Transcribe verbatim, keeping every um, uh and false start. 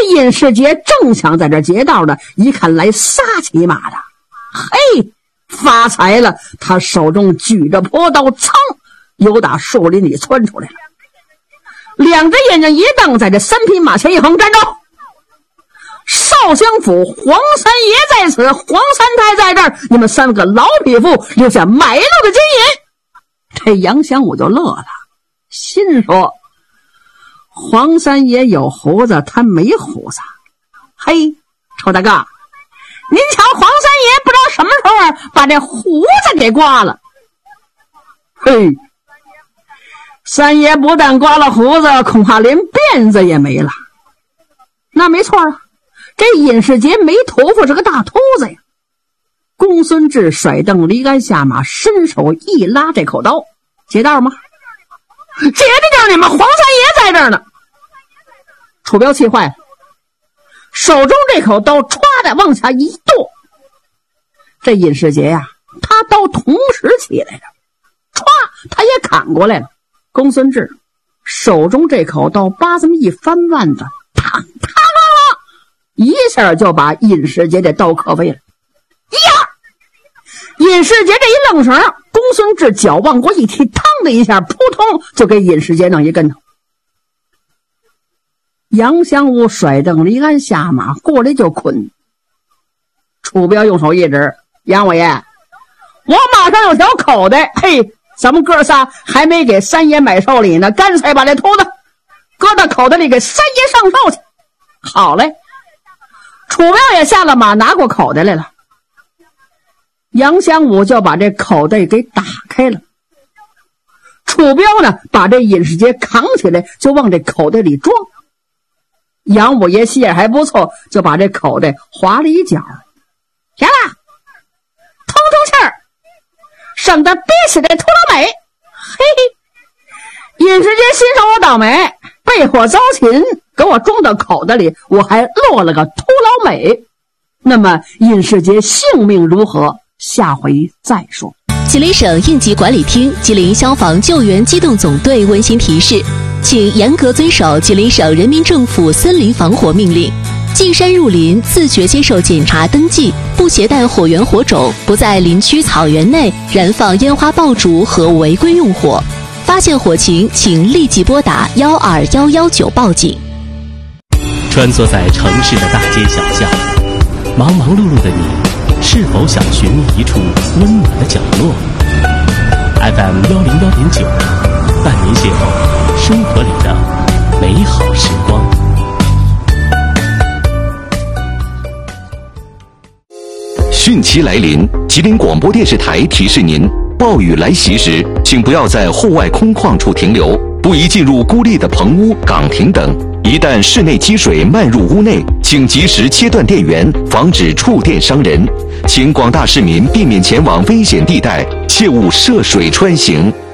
尹世杰正想在这劫道的，一看来撒骑马的，嘿，发财了！他手中举着朴刀，噌，由打树林里窜出来了。两只眼睛一瞪，在这三匹马前一横，站住！少乡府黄三爷在此，黄三太在这儿，你们三个老匹夫留下买路的金银。这杨祥武就乐了，心说黄三爷有胡子，他没胡子。嘿，臭大哥，您瞧黄三爷不知道什么时候把这胡子给刮了。嘿，三爷不但刮了胡子，恐怕连辫子也没了。那没错啊，这尹世杰没头发是个大秃子呀。公孙志甩蹬离鞍下马，伸手一拉这口刀，劫道吗？劫的就是你们黄三爷在这儿呢。楚彪气坏了，手中这口刀歘的往下一剁。这尹世杰呀、啊，他刀同时起来了，歘，他也砍过来了。公孙志手中这口刀叭这么一翻腕子，嘡嘡一下就把尹世杰的刀磕飞了。呀！尹世杰这一愣神，公孙志脚往过一踢，嘡的一下，扑通就给尹世杰弄一跟头。杨香武甩蹬离鞍下马过来就捆。楚彪用手一指，杨五爷，我马上有条口袋，嘿，咱们哥仨还没给三爷买寿礼呢，干脆把这秃子搁到口袋里给三爷上寿去。好嘞。楚彪也下了马，拿过口袋来了。杨香武就把这口袋给打开了。楚彪呢，把这尹世杰扛起来，就往这口袋里装。杨五爷心眼还不错，就把这口袋划了一角。行了，通通气儿，省得憋死这秃老美。嘿嘿，尹世杰心说我倒霉，被火遭擒，给我装到口袋里，我还落了个秃老美。那么尹世杰性命如何？下回再说。 吉林省应急管理厅、吉林消防救援机动总队温馨提示，请严格遵守吉林省人民政府森林防火命令。进山入林，自觉接受检查登记，不携带火源火种，不在林区草原内燃放烟花爆竹和违规用火。发现火情，请立即拨打幺二幺幺九报警。 穿梭在城市的大街小巷，忙忙碌碌的你，是否想寻觅一处温暖的角落 ？F M 幺零幺点九，伴您邂逅生活里的美好时光。 汛期来临，吉林广播电视台提示您：暴雨来袭时，请不要在户外空旷处停留，不宜进入孤立的棚屋、岗亭等。一旦室内积水漫入屋内，请及时切断电源，防止触电伤人。请广大市民避免前往危险地带，切勿涉水穿行。